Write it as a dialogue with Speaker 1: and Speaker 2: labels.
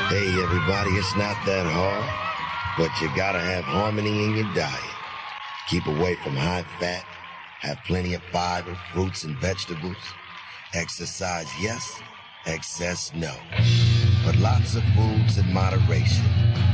Speaker 1: Hey everybody, it's not that hard, but you gotta have harmony in your diet. Keep away from high fat, have plenty of fiber, fruits and vegetables. Exercise, yes, excess, no. But lots of foods in moderation.